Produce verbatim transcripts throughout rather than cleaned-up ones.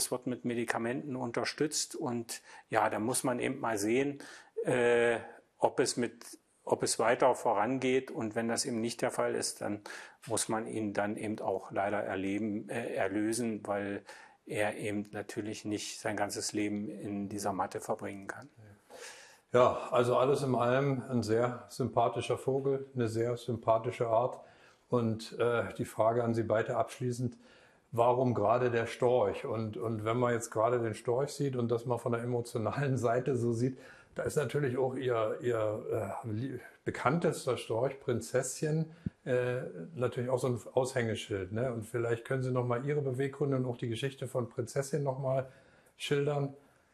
das wird mit Medikamenten unterstützt und ja, da muss man eben mal sehen, äh, ob es mit, ob es weiter vorangeht und wenn das eben nicht der Fall ist, dann muss man ihn dann eben auch leider erleben, äh, erlösen, weil er eben natürlich nicht sein ganzes Leben in dieser Matte verbringen kann. Ja, also alles in allem ein sehr sympathischer Vogel, eine sehr sympathische Art. Und äh, die Frage an Sie beide abschließend, warum gerade der Storch? Und, und wenn man jetzt gerade den Storch sieht und das mal von der emotionalen Seite so sieht, da ist natürlich auch Ihr, ihr äh, bekanntester Storch, Prinzesschen, äh, natürlich auch so ein Aushängeschild. Ne? Und vielleicht können Sie nochmal Ihre Beweggründe und auch die Geschichte von Prinzesschen nochmal schildern.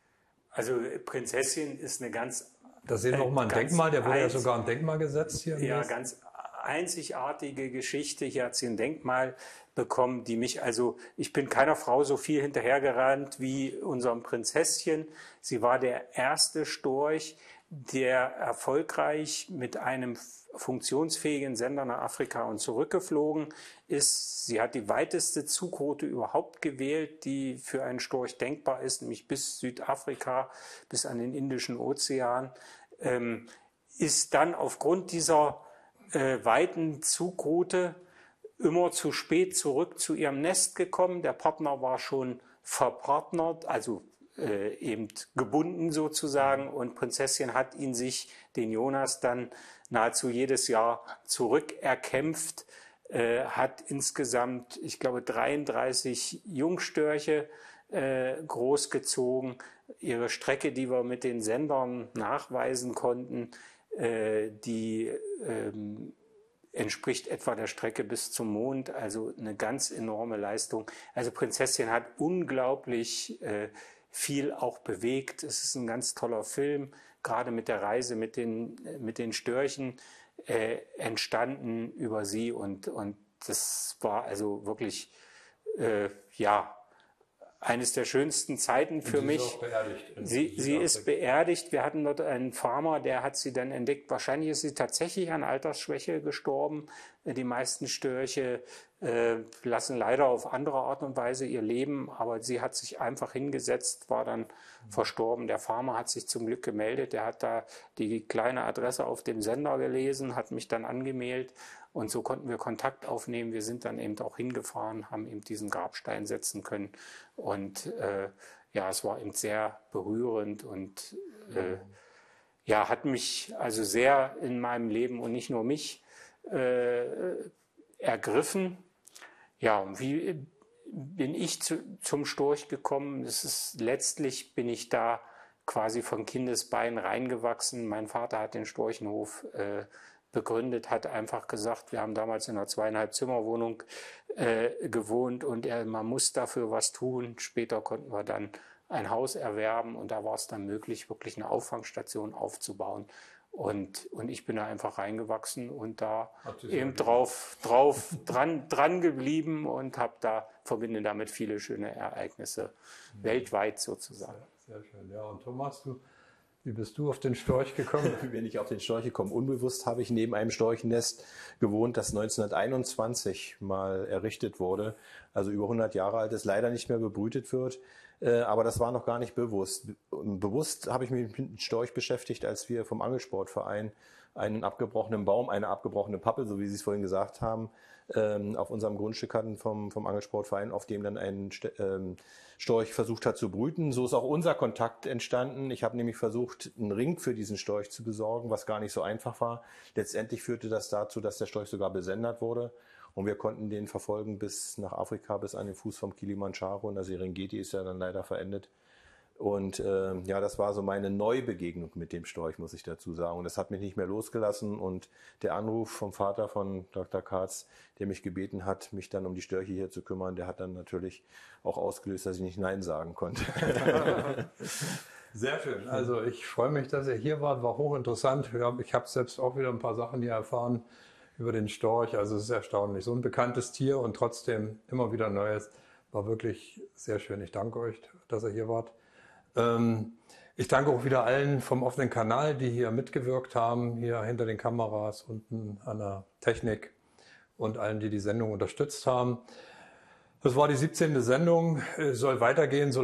Also Prinzesschen ist eine ganz... Da sehen wir auch mal ein Denkmal, der wurde ja sogar ein Denkmal gesetzt hier. Ja, ganz einzigartige Geschichte. Hier hat sie ein Denkmal bekommen, die mich, also ich bin keiner Frau so viel hinterhergerannt wie unserem Prinzesschen. Sie war der erste Storch, der erfolgreich mit einem funktionsfähigen Sender nach Afrika und zurückgeflogen ist. Sie hat die weiteste Zugroute überhaupt gewählt, die für einen Storch denkbar ist, nämlich bis Südafrika, bis an den Indischen Ozean. Ähm, ist dann aufgrund dieser äh, weiten Zugroute immer zu spät zurück zu ihrem Nest gekommen. Der Partner war schon verpartnert, also äh, eben gebunden sozusagen. Und Prinzesschen hat ihn sich, den Jonas, dann nahezu jedes Jahr zurückerkämpft, äh, hat insgesamt, ich glaube, dreiunddreißig Jungstörche äh, großgezogen. Ihre Strecke, die wir mit den Sendern nachweisen konnten, äh, die ähm, entspricht etwa der Strecke bis zum Mond, also eine ganz enorme Leistung. Also Prinzesschen hat unglaublich äh, viel auch bewegt. Es ist ein ganz toller Film, gerade mit der Reise mit den, mit den Störchen äh, entstanden über sie und, und das war also wirklich, äh, ja, eines der schönsten Zeiten für mich. Sie ist auch beerdigt. Sie, sie ist beerdigt. Wir hatten dort einen Farmer, der hat sie dann entdeckt. Wahrscheinlich ist sie tatsächlich an Altersschwäche gestorben. Die meisten Störche äh, lassen leider auf andere Art und Weise ihr Leben, aber sie hat sich einfach hingesetzt, war dann mhm. verstorben. Der Farmer hat sich zum Glück gemeldet. Der hat da die kleine Adresse auf dem Sender gelesen, hat mich dann angemeldet. Und so konnten wir Kontakt aufnehmen. Wir sind dann eben auch hingefahren, haben eben diesen Grabstein setzen können. Und äh, ja, es war eben sehr berührend und äh, ja, hat mich also sehr in meinem Leben und nicht nur mich äh, ergriffen. Ja, und wie bin ich zu, zum Storch gekommen? Das ist, letztlich bin ich da quasi von Kindesbein reingewachsen. Mein Vater hat den Storchenhof äh, begründet, hat einfach gesagt, wir haben damals in einer zweieinhalb Zimmerwohnung äh, gewohnt und er, man muss dafür was tun. Später konnten wir dann ein Haus erwerben und da war es dann möglich, wirklich eine Auffangstation aufzubauen. Und, und ich bin da einfach reingewachsen und da eben drauf, drauf dran, dran geblieben und habe da, verbinde damit viele schöne Ereignisse, mhm. weltweit sozusagen. Sehr, sehr schön. Ja, und Thomas, du Wie bist du auf den Storch gekommen? Wie bin ich auf den Storch gekommen? Unbewusst habe ich neben einem Storchennest gewohnt, das neunzehnhunderteinundzwanzig mal errichtet wurde. Also über hundert Jahre alt ist, leider nicht mehr bebrütet wird. Aber das war noch gar nicht bewusst. Bewusst habe ich mich mit dem Storch beschäftigt, als wir vom Angelsportverein einen abgebrochenen Baum, eine abgebrochene Pappel, so wie Sie es vorhin gesagt haben, auf unserem Grundstück hatten vom, vom Angelsportverein, auf dem dann ein Storch versucht hat zu brüten. So ist auch unser Kontakt entstanden. Ich habe nämlich versucht, einen Ring für diesen Storch zu besorgen, was gar nicht so einfach war. Letztendlich führte das dazu, dass der Storch sogar besendert wurde. Und wir konnten den verfolgen bis nach Afrika, bis an den Fuß vom Kilimanjaro. Und der Serengeti ist ja dann leider verendet. Und äh, ja, das war so meine Neubegegnung mit dem Storch, muss ich dazu sagen. Und das hat mich nicht mehr losgelassen. Und der Anruf vom Vater von Doktor Katz, der mich gebeten hat, mich dann um die Störche hier zu kümmern, der hat dann natürlich auch ausgelöst, dass ich nicht Nein sagen konnte. Sehr schön. Also ich freue mich, dass ihr hier wart. War hochinteressant. Ich habe selbst auch wieder ein paar Sachen hier erfahren über den Storch. Also es ist erstaunlich. So ein bekanntes Tier und trotzdem immer wieder Neues. War wirklich sehr schön. Ich danke euch, dass ihr hier wart. Ich danke auch wieder allen vom offenen Kanal, die hier mitgewirkt haben, hier hinter den Kameras, unten an der Technik und allen, die die Sendung unterstützt haben. Das war die siebzehnte Sendung, es soll weitergehen.